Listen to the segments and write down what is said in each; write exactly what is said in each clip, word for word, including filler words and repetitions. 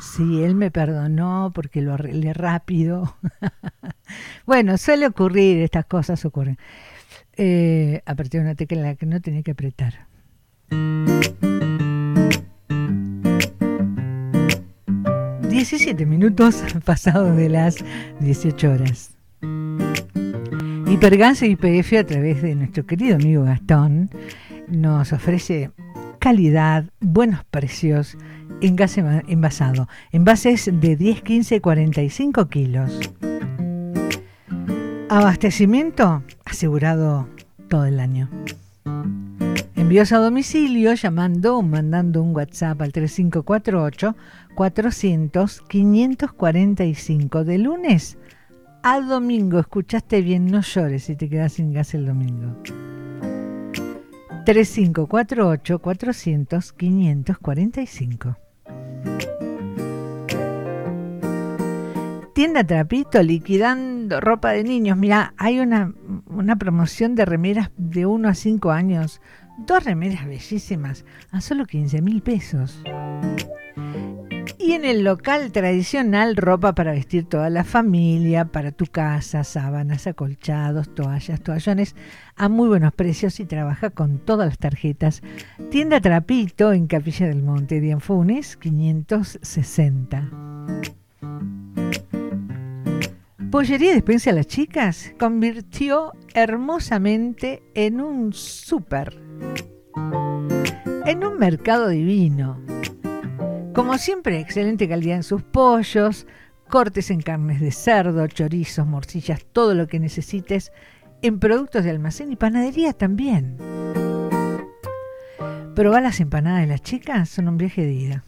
Sí, él me perdonó porque lo arreglé rápido. Bueno, suele ocurrir, estas cosas ocurren. Eh, apreté una tecla en la que no tenía que apretar. diecisiete minutos pasados de las dieciocho horas. Hipergas e Y P F, a través de nuestro querido amigo Gastón, nos ofrece calidad, buenos precios en gas envasado. Envases de diez, quince, cuarenta y cinco kilos. Abastecimiento asegurado todo el año. Envíos a domicilio llamando o mandando un WhatsApp al tres cinco cuatro ocho, cuatrocientos, quinientos cuarenta y cinco. De lunes a domingo. Escuchaste bien, no llores si te quedas sin gas el domingo. tres cinco cuatro ocho, cuatrocientos, quinientos cuarenta y cinco. Tienda Trapito, liquidando ropa de niños. Mira, hay una, una promoción de remeras de uno a cinco años. Dos remeras bellísimas a solo quince mil pesos. Y en el local tradicional, ropa para vestir toda la familia, para tu casa, sábanas, acolchados, toallas, toallones, a muy buenos precios y trabaja con todas las tarjetas. Tienda Trapito en Capilla del Monte, Dianfunes, quinientos sesenta. Pollería Despensa a las Chicas convirtió hermosamente en un súper, en un mercado divino. Como siempre, excelente calidad en sus pollos, cortes en carnes de cerdo, chorizos, morcillas, todo lo que necesites en productos de almacén y panadería también. Probá las empanadas de las chicas, son un viaje de ida.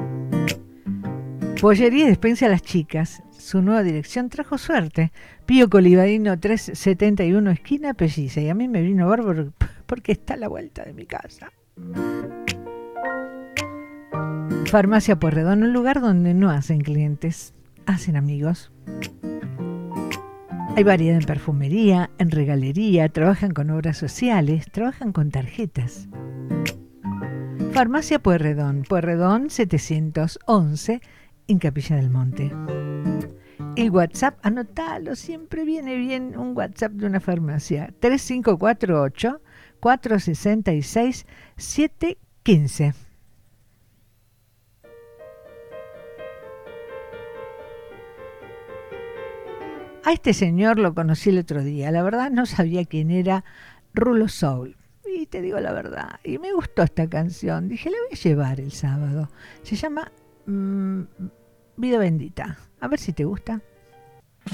Pollería Despensa a las Chicas, su nueva dirección trajo suerte. Pío Colivadino trescientos setenta y uno, esquina Pelliza, y a mí me vino bárbaro porque está a la vuelta de mi casa. Farmacia Pueyrredón, un lugar donde no hacen clientes, hacen amigos. Hay variedad en perfumería, en regalería, trabajan con obras sociales, trabajan con tarjetas. Farmacia Pueyrredón, Pueyrredón setecientos once, en Capilla del Monte. El WhatsApp, anotalo, siempre viene bien un WhatsApp de una farmacia. tres cinco cuatro ocho, cuatro seis seis, siete uno cinco. A este señor lo conocí el otro día. La verdad no sabía quién era. Rulo Soul. Y te digo la verdad. Y me gustó esta canción. Dije, la voy a llevar el sábado. Se llama mmm, Vida Bendita. A ver si te gusta.